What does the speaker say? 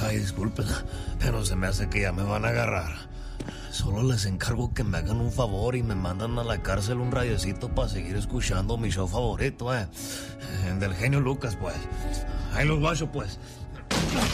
Ay, disculpen, pero se me hace que ya me van a agarrar. Solo les encargo que me hagan un favor y me mandan a la cárcel un radiocito para seguir escuchando mi show favorito, del genio Lucas, pues. Ahí los guacho, pues.